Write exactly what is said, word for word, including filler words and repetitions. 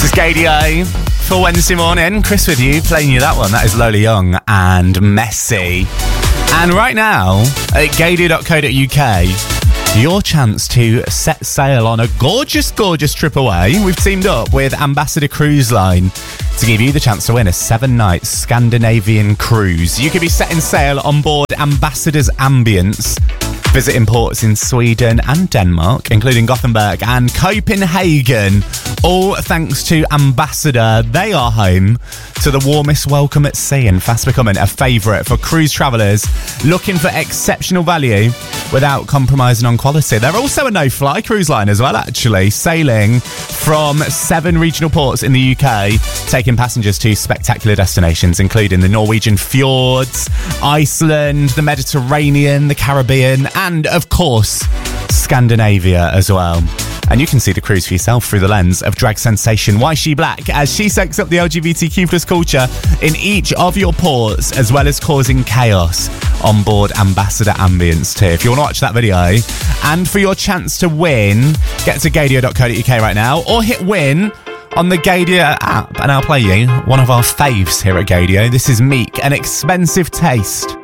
This is Gaydio for Wednesday morning. Chris with you, playing you that one. That is Lola Young and Messy. And right now, at gaydio dot co dot uk, your chance to set sail on a gorgeous, gorgeous trip away. We've teamed up with Ambassador Cruise Line to give you the chance to win a seven-night Scandinavian cruise. You could be setting sail on board Ambassador's Ambience, visiting ports in Sweden and Denmark, including Gothenburg and Copenhagen, all thanks to Ambassador. They are home to the warmest welcome at sea and fast becoming a favourite for cruise travellers looking for exceptional value without compromising on quality. They're also a no-fly cruise line as well, actually, sailing from seven regional ports in the U K, taking passengers to spectacular destinations, including the Norwegian fjords, Iceland, the Mediterranean, the Caribbean, and, of course, Scandinavia as well. And you can see the cruise for yourself through the lens of drag sensation Why She Black, as she soaks up the L G B T Q plus culture in each of your ports, as well as causing chaos on board Ambassador Ambience too. If you want to watch that video, and for your chance to win, get to gaydio dot co dot uk right now, or hit win on the Gaydio app, and I'll play you one of our faves here at Gaydio. This is Meek, An Expensive Taste.